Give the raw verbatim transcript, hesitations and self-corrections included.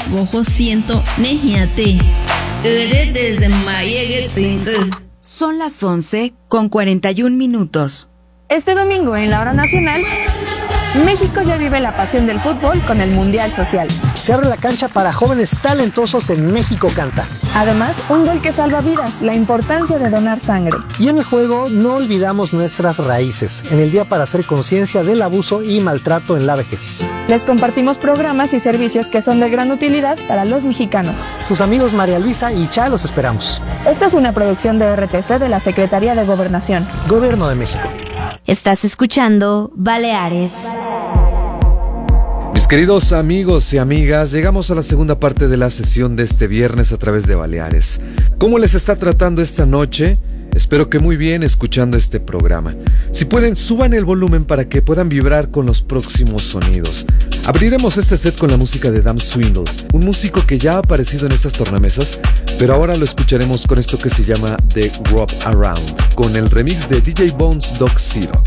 Bojo siento nejiate. Ere desde Mayegue Tsinze. Son las once con cuarenta y un minutos. Este domingo en la hora nacional, México ya vive la pasión del fútbol con el Mundial Social. Se abre la cancha para jóvenes talentosos en México Canta. Además, un gol que salva vidas, la importancia de donar sangre. Y en el juego no olvidamos nuestras raíces, en el día para hacer conciencia del abuso y maltrato en la vejez. Les compartimos programas y servicios que son de gran utilidad para los mexicanos. Sus amigos María Luisa y Cha los esperamos. Esta es una producción de R T C de la Secretaría de Gobernación. Gobierno de México. Estás escuchando Baleares. Mis queridos amigos y amigas, llegamos a la segunda parte de la sesión de este viernes a través de Baleares. ¿Cómo les está tratando esta noche? Espero que muy bien escuchando este programa. Si pueden, suban el volumen para que puedan vibrar con los próximos sonidos. Abriremos este set con la música de Dan Swindle, un músico que ya ha aparecido en estas tornamesas, pero ahora lo escucharemos con esto que se llama The Wrap Around, con el remix de D J Bones Dog Zero.